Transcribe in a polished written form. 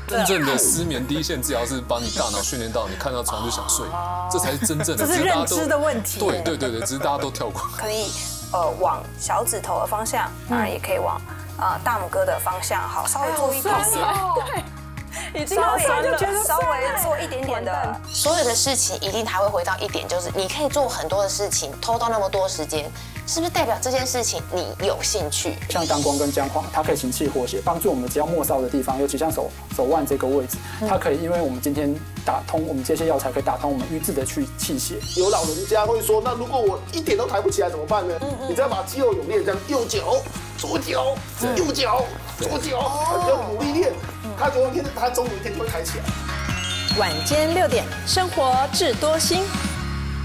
真正的失眠第一线治疗是把你大脑训练到你看到床就想睡，这才是真正的。 这是认知的问题。 对，只是大家都跳过。 可以往小指头的方向，当然也可以往大拇哥的方向，好，稍微做一点点。 对，已经好酸就觉得稍微做一点点的。 所有的事情一定还会回到一点，就是你可以做很多的事情，偷到那么多时间，是不是代表这件事情你有兴趣？ 像当光跟姜黄，它可以行气活血，帮助我们只要末梢的地方，尤其像手腕这个位置，它可以，因为我们今天打通我们这些药材，可以打通我们瘀滞的气血。 有老人家会说，那如果我一点都抬不起来怎么办呢？你只要把肌肉有练，这样右脚、左脚、右脚、左脚，你要努力练，他终有一天就会抬起来。 晚间6点，生活智多星。